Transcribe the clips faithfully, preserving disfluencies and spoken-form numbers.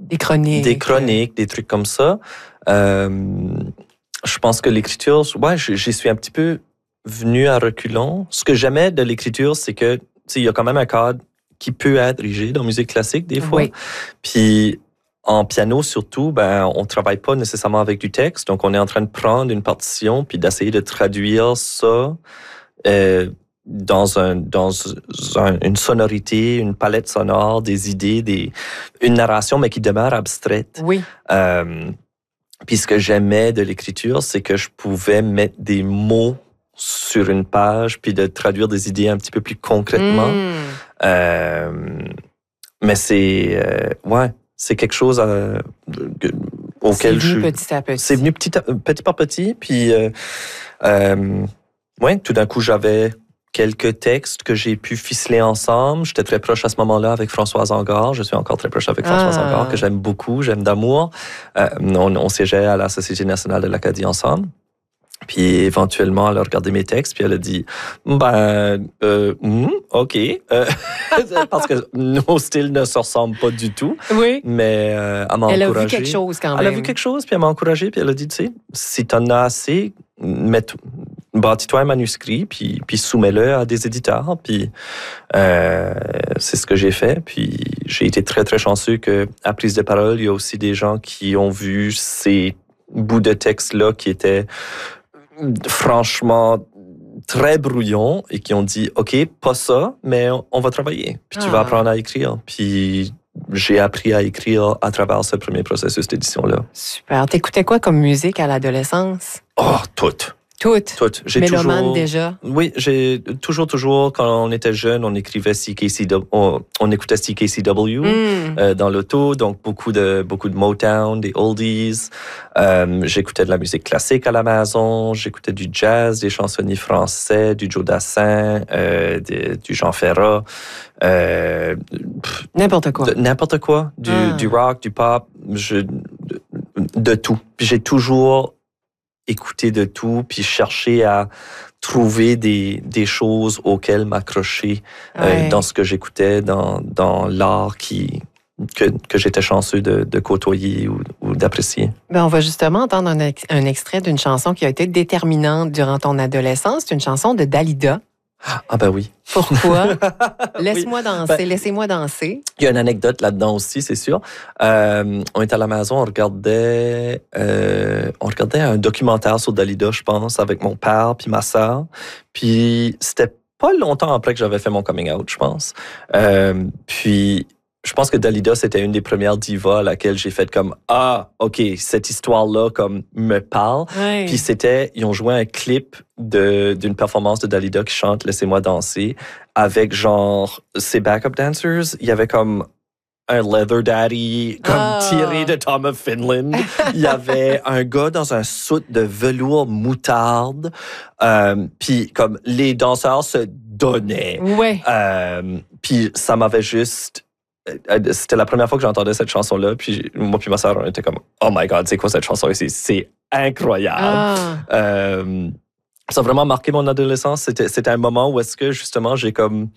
Des chroniques. Des chroniques, des trucs comme ça. Euh, je pense que l'écriture, ouais, j'y suis un petit peu venu à reculons. Ce que j'aimais de l'écriture, c'est que, tu sais, il y a quand même un cadre qui peut être rigide en musique classique des fois. Oui. Puis en piano surtout, ben on travaille pas nécessairement avec du texte, donc on est en train de prendre une partition puis d'essayer de traduire ça euh, dans un dans un, une sonorité, une palette sonore, des idées, des une narration mais qui demeure abstraite. Oui. Euh, puis ce que j'aimais de l'écriture, c'est que je pouvais mettre des mots sur une page puis de traduire des idées un petit peu plus concrètement. Mm. Euh, mais c'est euh, ouais, c'est quelque chose à, auquel c'est venu je petit à petit. C'est venu petit, à, petit par petit, puis euh, euh, ouais, tout d'un coup j'avais quelques textes que j'ai pu ficeler ensemble. J'étais très proche à ce moment-là avec Françoise Angard. Je suis encore très proche avec Françoise ah. Angard, que j'aime beaucoup, j'aime d'amour. Euh, on, on siégeait à la Société nationale de l'Acadie ensemble. Puis éventuellement, elle a regardé mes textes, puis elle a dit, ben, euh, mm, ok, euh, parce que nos styles ne se ressemblent pas du tout. Oui. Mais euh, elle m'a elle encouragé. a vu quelque chose quand même. Elle a vu quelque chose, puis elle m'a encouragé, puis elle a dit, tu sais, si t'en as assez, mets, bâtis-toi un manuscrit, puis, puis soumets-le à des éditeurs, puis euh, c'est ce que j'ai fait. Puis j'ai été très, très chanceux que à Prise de parole, il y a aussi des gens qui ont vu ces bouts de texte-là qui étaient franchement très brouillons et qui ont dit, OK, pas ça, mais on va travailler. Puis ah. tu vas apprendre à écrire. Puis j'ai appris à écrire à travers ce premier processus d'édition-là. Super. T'écoutais quoi comme musique à l'adolescence? Oh, toutes. Toutes? Toutes. J'ai Mélomane toujours... déjà? Oui, j'ai toujours, toujours, quand on était jeune, on écrivait C K C W, on, on écoutait C K C W mm. euh, dans l'auto, donc beaucoup de, beaucoup de Motown, des oldies. Euh, j'écoutais de la musique classique à la maison, j'écoutais du jazz, des chansonniers français, du Joe Dassin, euh, de, du Jean Ferrat. Euh, n'importe quoi. De, n'importe quoi. Du, ah. du rock, du pop, je, de, de tout. Puis j'ai toujours écouter de tout, puis chercher à trouver des, des choses auxquelles m'accrocher ouais. euh, dans ce que j'écoutais, dans, dans l'art qui, que, que j'étais chanceux de, de côtoyer ou, ou d'apprécier. Ben, on va justement entendre un, ex, un extrait d'une chanson qui a été déterminante durant ton adolescence. C'est une chanson de Dalida. Ah ben oui. Pourquoi? Laisse-moi oui. danser, ben, laissez-moi danser. Il y a une anecdote là-dedans aussi, c'est sûr. Euh, on était à la maison, on regardait, euh, on regardait un documentaire sur Dalida, je pense, avec mon père puis ma sœur. Puis c'était pas longtemps après que j'avais fait mon coming out, je pense. Euh, puis je pense que Dalida, c'était une des premières divas à laquelle j'ai fait comme « Ah, OK, cette histoire-là comme me parle. Oui. » Puis c'était, ils ont joué un clip de, d'une performance de Dalida qui chante « Laissez-moi danser » avec genre ses backup dancers. Il y avait comme un leather daddy comme oh. tiré de Tom of Finland. Il y avait un gars dans un suit de velours moutarde. Euh, puis comme les danseurs se donnaient. Ouais. Euh, puis ça m'avait juste... C'était la première fois que j'entendais cette chanson-là, puis moi puis ma sœur, on était comme « Oh my God, c'est quoi cette chanson ici? C'est incroyable! Ah. » euh, Ça a vraiment marqué mon adolescence. C'était, c'était un moment où est-ce que, justement, j'ai comme...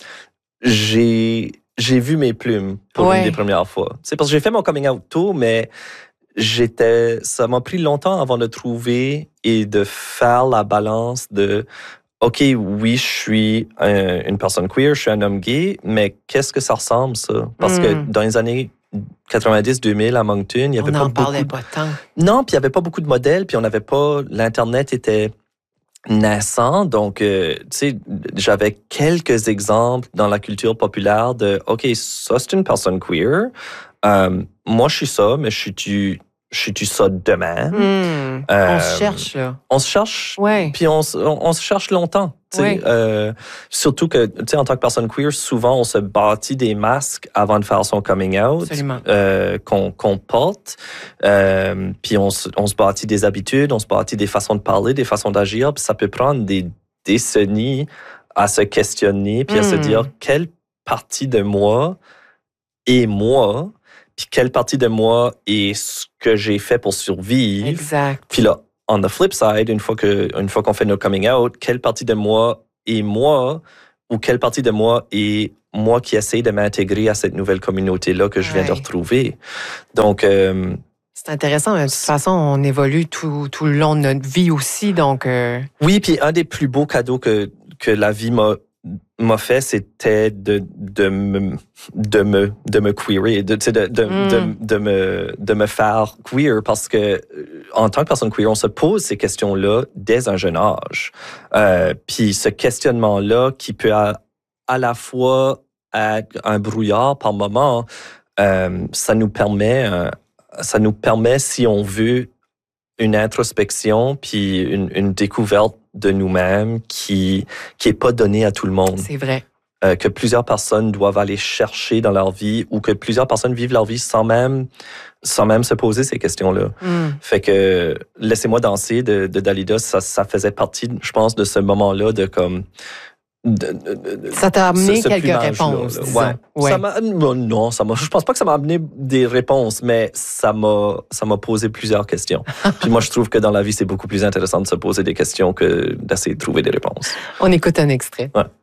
J'ai, j'ai vu mes plumes pour ouais. une des premières fois. C'est parce que j'ai fait mon coming out tôt, mais j'étais... Ça m'a pris longtemps avant de trouver et de faire la balance de... OK, oui, je suis un, une personne queer, je suis un homme gay, mais qu'est-ce que ça ressemble, ça? Parce mm. que dans les années quatre-vingt-dix deux mille à Moncton, il n'y avait on pas en beaucoup... parlait pas tant. Non, puis il n'y avait pas beaucoup de modèles, puis on n'avait pas... L'Internet était naissant, donc, euh, tu sais, j'avais quelques exemples dans la culture populaire de, OK, ça, c'est une personne queer. Euh, moi, je suis ça, mais je suis-tu... Je suis-tu ça demain? Mmh. Euh, on se cherche, là. On se cherche, ouais. puis on, on, on se cherche longtemps. Ouais. Euh, surtout que, tu sais, en tant que personne queer, souvent, on se bâtit des masques avant de faire son coming out. Absolument. Euh, qu'on, qu'on porte. Euh, puis on, on se bâtit des habitudes, on se bâtit des façons de parler, des façons d'agir. Puis ça peut prendre des décennies à se questionner, puis mmh. à se dire, quelle partie de moi est moi? Puis quelle partie de moi est ce que j'ai fait pour survivre. Exact. Puis là, on the flip side, une fois, que, une fois qu'on fait nos coming out, quelle partie de moi est moi ou quelle partie de moi est moi qui essaie de m'intégrer à cette nouvelle communauté-là que je viens ouais. de retrouver. Donc... Euh, c'est intéressant. De toute façon, on évolue tout, tout le long de notre vie aussi. Donc, euh... oui, puis un des plus beaux cadeaux que, que la vie m'a, m'a fait, c'était de, de, me, de, me, de me queerer, de, de, de, mm. de, de, me, de me faire queer, parce que en tant que personne queer, on se pose ces questions-là dès un jeune âge. Euh, puis ce questionnement-là qui peut à, à la fois être un brouillard par moment, euh, ça nous permet... Euh, ça nous permet, si on veut, une introspection puis une, une découverte de nous-mêmes qui qui est pas donnée à tout le monde. C'est vrai. Euh, que plusieurs personnes doivent aller chercher dans leur vie ou que plusieurs personnes vivent leur vie sans même sans même se poser ces questions-là. Mm. Fait que Laissez-moi danser de, de Dalida, ça, ça faisait partie, je pense, de ce moment-là de comme... De, de, de, ça t'a amené ce, ce quelques réponses, disons. Ouais. Ouais. Ça m'a, non, ça m'a, je pense pas que ça m'a amené des réponses, mais ça m'a, ça m'a posé plusieurs questions. Puis moi, je trouve que dans la vie, c'est beaucoup plus intéressant de se poser des questions que d'essayer de trouver des réponses. On écoute un extrait. Ouais.